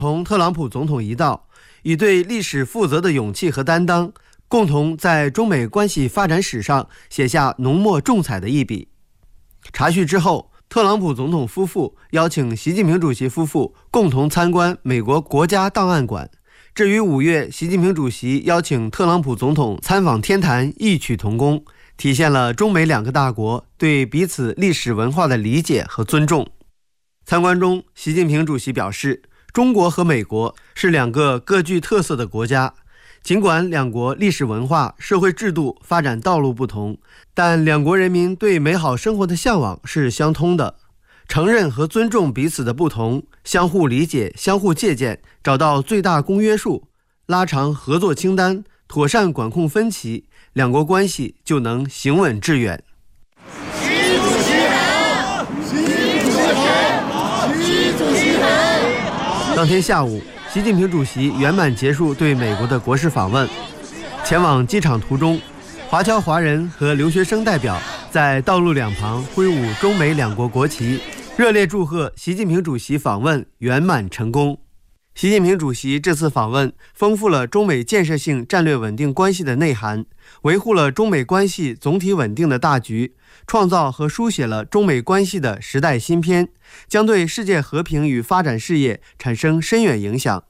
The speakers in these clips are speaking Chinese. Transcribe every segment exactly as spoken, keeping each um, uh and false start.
同特朗普总统一道，以对历史负责的勇气和担当，共同在中美关系发展史上写下浓墨重彩的一笔。茶叙之后，特朗普总统夫妇邀请习近平主席夫妇共同参观美国国家档案馆。至于五月习近平主席邀请特朗普总统参访天坛，异曲同工，体现了中美两个大国对彼此历史文化的理解和尊重。参观中，习近平主席表示，中国和美国是两个各具特色的国家，尽管两国历史文化、社会制度发展道路不同，但两国人民对美好生活的向往是相通的。承认和尊重彼此的不同，相互理解、相互借鉴，找到最大公约数，拉长合作清单，妥善管控分歧，两国关系就能行稳致远。 习主席好！习主席好！习主席好！ 当天下午，习近平主席圆满结束对美国的国事访问。前往机场途中，华侨华人和留学生代表在道路两旁挥舞中美两国国旗，热烈祝贺习近平主席访问圆满成功。习近平主席这次访问丰富了中美建设性战略稳定关系的内涵，维护了中美关系总体稳定的大局，创造和书写了中美关系的时代新篇，将对世界和平与发展事业产生深远影响。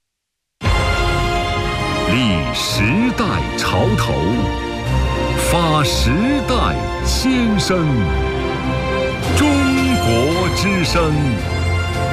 立时代潮头，发时代千声，中国之声。